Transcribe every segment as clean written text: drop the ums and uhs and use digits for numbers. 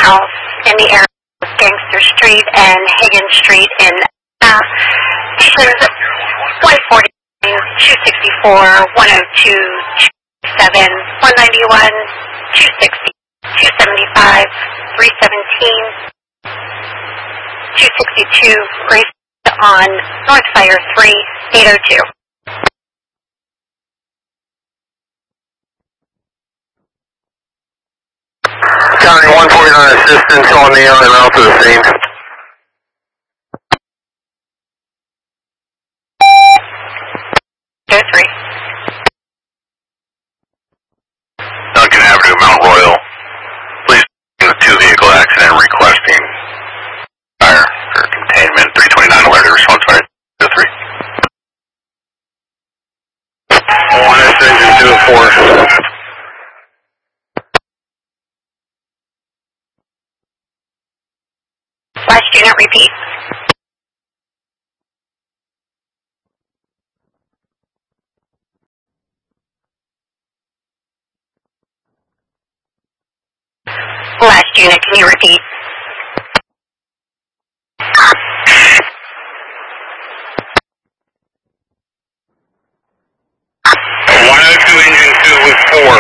house in the area of Gangster Street and Higgins Street in stations 140, 264, 102, 267, 191, 260, 275, 317, 262, race on North Fire 3802. County 149 assistance on the route to the scene. Duncan Avenue, Mount Royal. Please the two-vehicle accident requesting fire or containment. 329 alert response fire 203. 1S engine 204. Last unit, repeat. Last unit, can you repeat? Engine 2 with 4.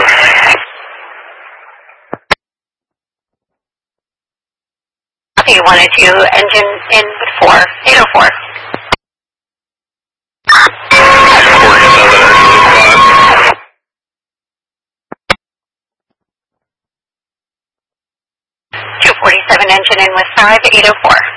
Okay, 102, engine in with 4, 804. 247, engine in with 5, 804.